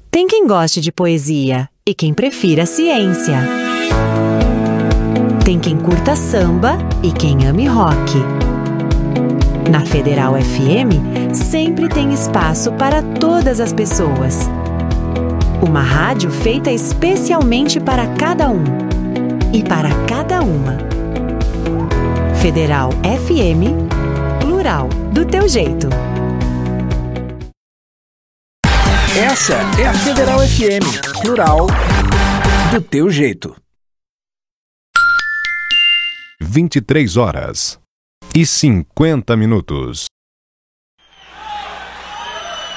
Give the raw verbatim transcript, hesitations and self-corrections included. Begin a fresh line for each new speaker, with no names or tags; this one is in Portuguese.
Tem quem goste de poesia e quem prefira ciência. Tem quem curta samba e quem ame rock. Na Federal F M, sempre tem espaço para todas as pessoas. Uma rádio feita especialmente para cada um e para cada uma. Federal F M, plural, do teu jeito.
Essa é a Federal F M, plural, do teu jeito.
vinte e três horas e cinquenta minutos.